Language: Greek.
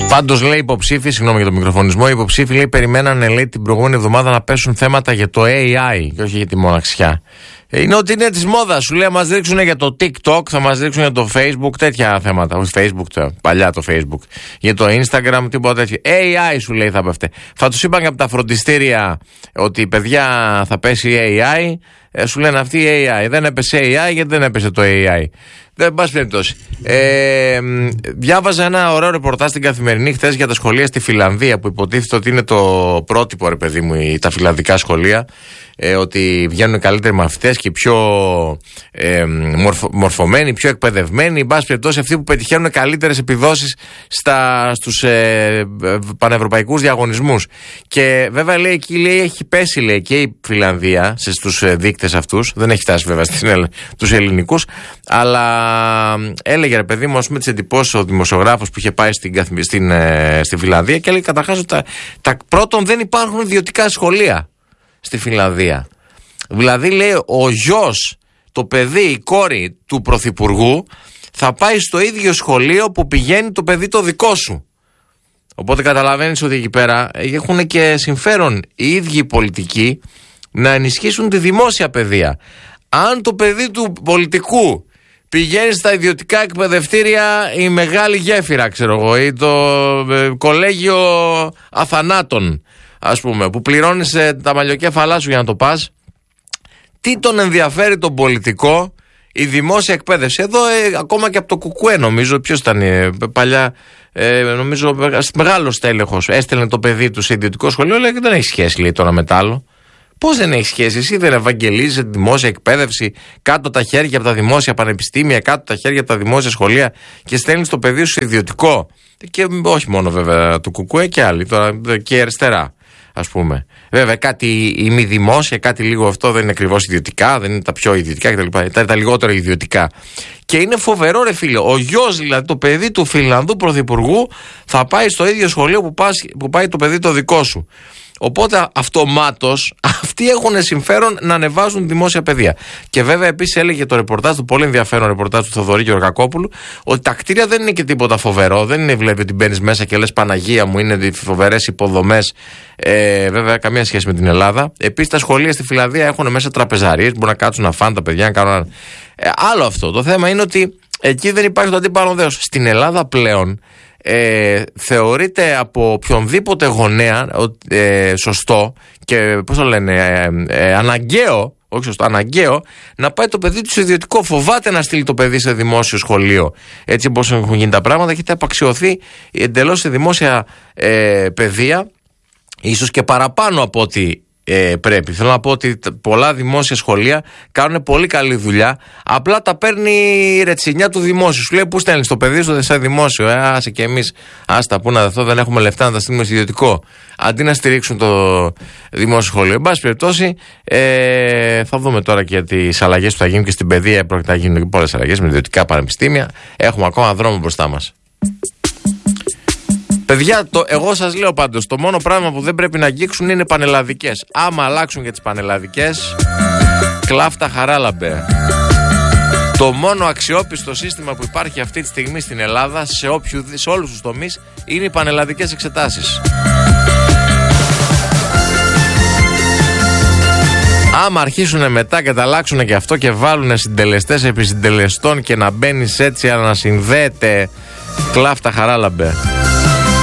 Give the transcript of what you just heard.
Πάντως λέει υποψήφοι, συγγνώμη για το μικροφωνισμό, οι υποψήφοι λέει περιμένανε λέει την προηγούμενη εβδομάδα να πέσουν θέματα για το AI και όχι για τη μοναξιά. Είναι ότι είναι της μόδας. Σου λέει θα μας δείξουν για το TikTok, θα μας δείξουν για το Facebook, τέτοια θέματα. Όχι Facebook, παλιά το Facebook. Για το Instagram, τίποτα τέτοιο. AI σου λέει θα πέφτε. Θα τους είπαν και από τα φροντιστήρια ότι παιδιά θα πέσει AI. Σου λένε αυτοί AI. Δεν έπεσε AI γιατί δεν έπεσε το AI. Δεν πάση περιπτώσει. Διάβαζα ένα ωραίο ρεπορτάζ στην Καθημερινή χθες για τα σχολεία στη Φιλανδία που υποτίθεται ότι είναι το πρότυπο, ρε παιδί μου, τα φιλανδικά σχολεία. Ότι βγαίνουν καλύτεροι μαθητές και πιο μορφωμένοι, πιο εκπαιδευμένοι. Εν πάση περιπτώσει, αυτοί που πετυχαίνουν καλύτερες επιδόσεις στους πανευρωπαϊκούς διαγωνισμούς. Και βέβαια λέει εκεί λέει, έχει πέσει λέει, και η Φιλανδία στους δείκτες αυτούς. Δεν έχει φτάσει βέβαια τους ελληνικούς. Αλλά έλεγε ρε παιδί μου, ας πούμε, τις εντυπώσεις ο δημοσιογράφος που είχε πάει στη Φιλανδία και έλεγε καταρχάς ότι πρώτον δεν υπάρχουν ιδιωτικά σχολεία στη Φιλανδία. Δηλαδή λέει ο γιος, το παιδί, η κόρη του πρωθυπουργού θα πάει στο ίδιο σχολείο που πηγαίνει το παιδί το δικό σου. Οπότε καταλαβαίνεις ότι εκεί πέρα έχουν και συμφέρον οι ίδιοι πολιτικοί να ενισχύσουν τη δημόσια παιδεία. Αν το παιδί του πολιτικού πηγαίνει στα ιδιωτικά εκπαιδευτήρια, η Μεγάλη Γέφυρα, ξέρω εγώ, ή το Κολέγιο Αθανάτων, ας πούμε, που πληρώνεις τα μαλλιοκέφαλά σου για να το πας, τι τον ενδιαφέρει τον πολιτικό η δημόσια εκπαίδευση? Εδώ ακόμα και από το Κουκουέ νομίζω, ποιος ήταν παλιά, νομίζω μεγάλος τέλεχος έστελνε το παιδί του σε ιδιωτικό σχολείο, λέει και δεν έχει σχέση λέει τώρα με τ' άλλο. Πώς δεν έχει σχέση? Εσύ δεν ευαγγελίζεις τη δημόσια εκπαίδευση, κάτω τα χέρια από τα δημόσια πανεπιστήμια, κάτω τα χέρια από τα δημόσια σχολεία και στέλνεις το παιδί σου σε ιδιωτικό? Και όχι μόνο βέβαια του Κουκουέ και άλλοι, τώρα και η αριστερά, ας πούμε. Βέβαια κάτι ημιδημόσια, κάτι λίγο αυτό δεν είναι ακριβώς ιδιωτικά, δεν είναι τα πιο ιδιωτικά κτλ. Τα λιγότερο ιδιωτικά. Και είναι φοβερό ρε φίλε, ο γιος δηλαδή, το παιδί του Φιλανδού πρωθυπουργού θα πάει στο ίδιο σχολείο που πάει το παιδί το δικό σου. Οπότε αυτομάτως αυτοί έχουν συμφέρον να ανεβάζουν δημόσια παιδεία. Και βέβαια επίσης έλεγε το ρεπορτάζ, το πολύ ενδιαφέρον ρεπορτάζ του Θοδωρή Γεωργακόπουλου, ότι τα κτίρια δεν είναι και τίποτα φοβερό. Δεν είναι, βλέπει ότι μπαίνεις μέσα και λες Παναγία μου, είναι φοβερές υποδομές. Βέβαια, καμία σχέση με την Ελλάδα. Επίσης, τα σχολεία στη Φιλανδία έχουν μέσα τραπεζαρίες, μπορούν να κάτσουν να φάνε τα παιδιά, να κάνουν. Άλλο αυτό. Το θέμα είναι ότι εκεί δεν υπάρχει το αντίπαλο δέος. Στην Ελλάδα πλέον. Θεωρείται από οποιονδήποτε γονέα σωστό και πώς το λένε αναγκαίο, όχι σωστό, αναγκαίο να πάει το παιδί του σε ιδιωτικό. Φοβάται να στείλει το παιδί σε δημόσιο σχολείο. Έτσι όπως έχουν γίνει τα πράγματα, έχετε απαξιωθεί εντελώς σε δημόσια παιδεία, ίσως και παραπάνω από ό,τι πρέπει. Θέλω να πω ότι πολλά δημόσια σχολεία κάνουν πολύ καλή δουλειά. Απλά τα παίρνει η ρετσινιά του δημόσιου. Σου λέει πού στέλνεις το παιδί σου σε δημόσιο. Άσε και εμείς. Άστα πού να δεθώ, δεν έχουμε λεφτά να τα στείλουμε σε ιδιωτικό. Αντί να στηρίξουν το δημόσιο σχολείο. Εν πάση περιπτώσει, θα δούμε τώρα και τις αλλαγές που θα γίνουν και στην παιδεία. Πρόκειται να γίνουν πολλές αλλαγές με ιδιωτικά πανεπιστήμια. Έχουμε ακόμα δρόμο μπροστά μας. Παιδιά, εγώ σας λέω πάντως, το μόνο πράγμα που δεν πρέπει να αγγίξουν είναι πανελλαδικές. Άμα αλλάξουν και τις πανελλαδικές, κλάφτα χαράλαμπε. Το μόνο αξιόπιστο σύστημα που υπάρχει αυτή τη στιγμή στην Ελλάδα, σε όλους τους τομείς, είναι οι πανελλαδικές εξετάσεις. Άμα αρχίσουν μετά και τα αλλάξουν και αυτό και βάλουν συντελεστές επί συντελεστών και να μπαίνεις έτσι, να συνδέεται, κλάφτα χαράλαμπε.